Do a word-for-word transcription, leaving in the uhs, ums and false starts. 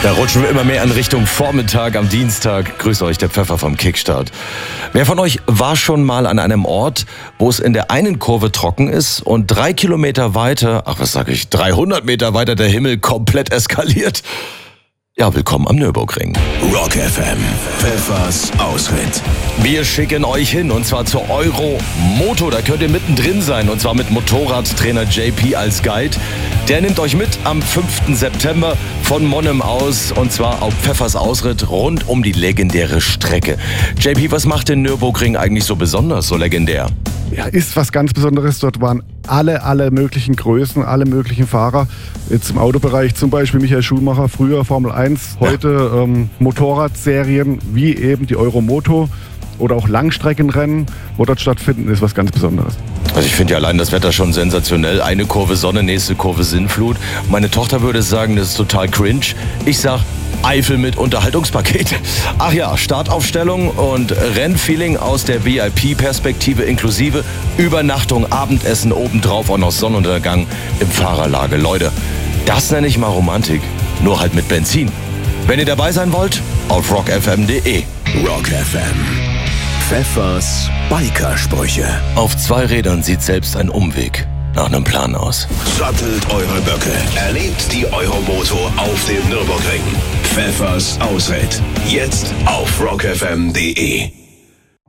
Da rutschen wir immer mehr in Richtung Vormittag am Dienstag. Grüßt euch, der Pfeffer vom Kickstart. Wer von euch war schon mal an einem Ort, wo es in der einen Kurve trocken ist und drei Kilometer weiter, ach was sag ich, dreihundert Meter weiter der Himmel komplett eskaliert? Ja, willkommen am Nürburgring. Rock F M, Pfeffers Ausritt. Wir schicken euch hin und zwar zur Euro-Moto. Da könnt ihr mittendrin sein und zwar mit Motorradtrainer J P als Guide. Der nimmt euch mit am fünften September von Monnem aus und zwar auf Pfeffers Ausritt rund um die legendäre Strecke. J P, was macht den Nürburgring eigentlich so besonders, so legendär? Ja, ist was ganz Besonderes. Dort waren alle, alle möglichen Größen, alle möglichen Fahrer. Jetzt im Autobereich zum Beispiel Michael Schumacher, früher Formel eins, heute ja. ähm, Motorradserien wie eben die Euromoto oder auch Langstreckenrennen, wo dort stattfinden, ist was ganz Besonderes. Also ich finde ja allein das Wetter schon sensationell. Eine Kurve Sonne, nächste Kurve Sinnflut. Meine Tochter würde sagen, das ist total cringe. Ich sag Eifel mit Unterhaltungspaket. Ach ja, Startaufstellung und Rennfeeling aus der V I P-Perspektive inklusive Übernachtung, Abendessen obendrauf und noch Sonnenuntergang im Fahrerlager. Leute, das nenne ich mal Romantik, nur halt mit Benzin. Wenn ihr dabei sein wollt, auf rock f m punkt d e. Rock F M. Pfeffers Biker-Sprüche. Auf zwei Rädern sieht selbst ein Umweg nach einem Plan aus. Sattelt eure Böcke. Erlebt die Euromoto auf dem Nürburgring. Pfeffers Ausritt. Jetzt auf rock f m punkt d e.